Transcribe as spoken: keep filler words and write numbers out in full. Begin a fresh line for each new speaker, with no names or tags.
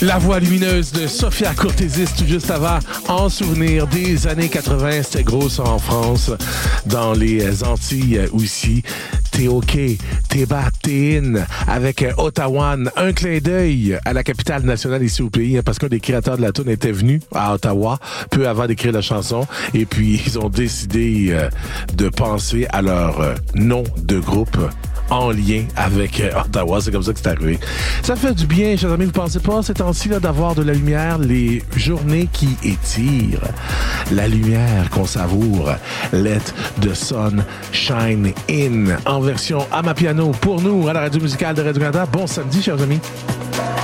La voix lumineuse de Sophia Courtésis, tout juste avant, en souvenir des années quatre-vingt. C'était gros ça en France, dans les Antilles aussi. T'es OK, t'es bas, t'es in, avec Ottawa. Un clin d'œil à la capitale nationale ici au pays, parce qu'un des créateurs de la tune était venu à Ottawa peu avant d'écrire la chanson. Et puis, ils ont décidé euh, de penser à leur euh, nom de groupe en lien avec euh, Ottawa. C'est comme ça que c'est arrivé. Ça fait du bien, chers amis. Vous pensez pas ces temps-ci là, d'avoir de la lumière, les journées qui étirent, la lumière qu'on savoure. Let the sun shine in, en version Amapiano pour nous à la radio musicale de Radio-Canada. Bon samedi, chers amis.